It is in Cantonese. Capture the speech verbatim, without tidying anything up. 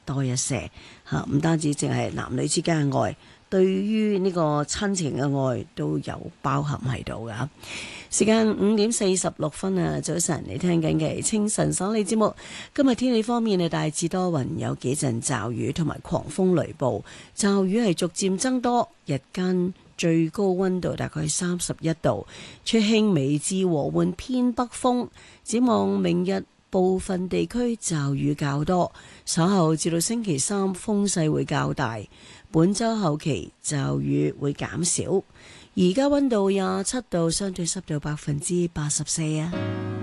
多一些嚇，唔單止淨係男女之間嘅愛，對於呢個親情嘅愛都有包含喺度噶。時間五點四十六分啊，早晨你聽緊嘅清晨爽利節目。今日天氣方面係大致多雲，有幾陣驟雨同埋狂風雷暴，驟雨係逐漸增多，日間最高溫度大概三十一度，吹輕微至和緩偏北風。展望明日部分地區驟雨較多，稍後至到星期三風勢會較大，本周後期驟雨會減少。而家溫度廿七度，相對濕度百分之八十四啊。